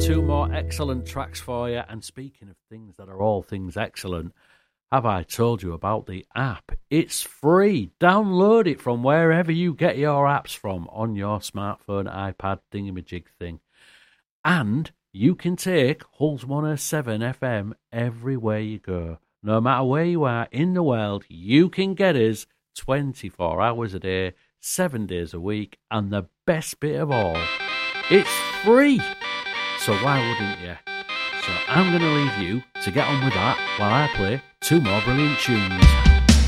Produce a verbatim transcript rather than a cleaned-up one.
two more excellent tracks for you. And speaking of things that are all things excellent, have I told you about the app? It's free. Download it from wherever you get your apps from on your smartphone, iPad, thingamajig thing. And you can take Hulls one oh seven F M everywhere you go. No matter where you are in the world, you can get us twenty-four hours a day, seven days a week, and the best bit of all, it's free. So why wouldn't you? So I'm going to leave you to get on with that while I play two more brilliant tunes.